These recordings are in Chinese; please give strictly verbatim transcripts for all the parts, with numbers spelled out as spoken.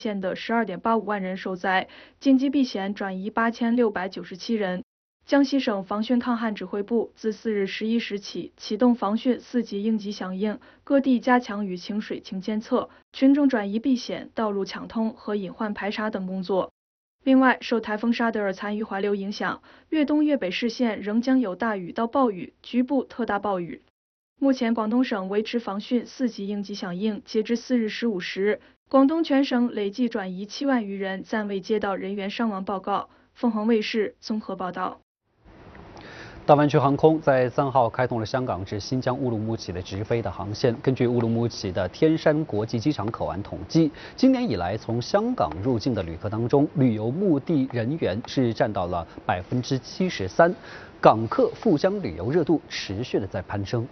险的十二点八五万人受灾，紧急避险转移八千六百九十七人。江西省防汛抗旱指挥部自四日十一时起启动防汛四级应急响应，各地加强雨情水情监测、群众转移避险、道路抢通和隐患排查等工作。另外，受台风沙德尔残余环流影响，粤东、粤北市县仍将有大雨到暴雨，局部特大暴雨。目前，广东省维持防汛四级应急响应，截至四日十五时，广东全省累计转移七万余人，暂未接到人员伤亡报告。凤凰卫视综合报道。 大湾区航空在三号开通了香港至新疆乌鲁木齐的直飞的航线。根据乌鲁木齐的天山国际机场口岸统计，今年以来从香港入境的旅客当中，旅游目的人员是占到了百分之七十三，港客赴疆旅游热度持续的在攀升。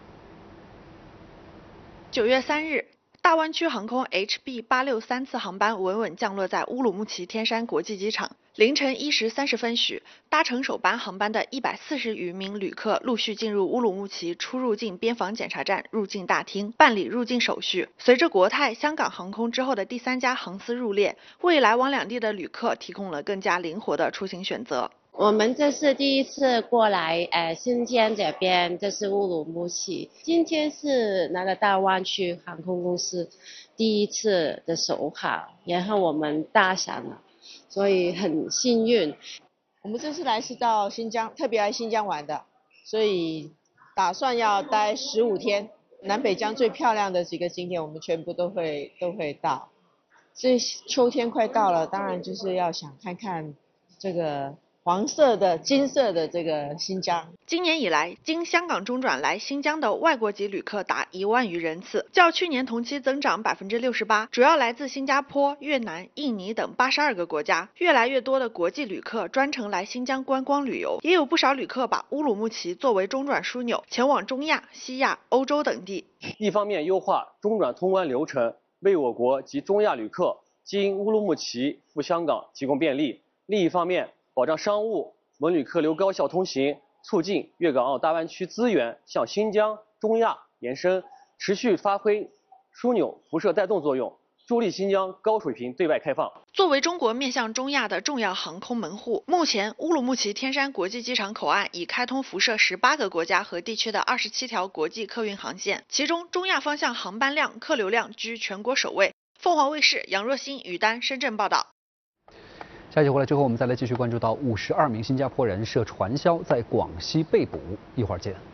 九月三日。大湾区航空 H B 八六三次航班稳稳降落在乌鲁木齐天山国际机场。凌晨一时三十分许，搭乘首班航班的一百四十余名旅客陆续进入乌鲁木齐出入境边防检查站入境大厅办理入境手续。随着国泰、香港航空之后的第三家航司入列，为来往两地的旅客提供了更加灵活的出行选择。 我们这是第一次过来，呃，新疆这边，这是乌鲁木齐。今天是那个大湾区航空公司第一次的首航，然后我们搭上了，所以很幸运。 我们这次来是到新疆，特别来新疆玩的，所以打算要待十五天。南北疆最漂亮的几个景点，我们全部都会都会到。所以秋天快到了，当然就是要想看看这个。黄色的、金色的这个新疆。 今年以来，经香港中转来新疆的外国籍旅客达一万余人次，较去年同期增长百分之六十八，主要来自新加坡、越南、印尼等八十二个国家。越来越多的国际旅客专程来新疆观光旅游，也有不少旅客把乌鲁木齐作为中转枢纽，前往中亚、西亚、欧洲等地。 一方面优化中转通关流程，为我国及中亚旅客经乌鲁木齐赴香港提供便利；另一方面，保障商务、文旅客流高效通行，促进粤港澳大湾区资源向新疆、中亚延伸，持续发挥枢纽辐射带动作用，助力新疆高水平对外开放。 作为中国面向中亚的重要航空门户，目前乌鲁木齐天山国际机场口岸已开通辐射十八个国家和地区的二十七条国际客运航线，其中中亚方向航班量、客流量居全国首位。凤凰卫视杨若欣、于丹深圳报道。 下期回来之后，我们再来继续关注到五十二名新加坡人涉传销在广西被捕，一会儿见。